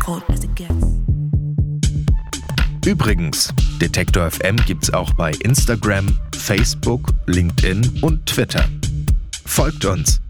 Übrigens, Detektor FM gibt's auch bei Instagram, Facebook, LinkedIn und Twitter. Folgt uns!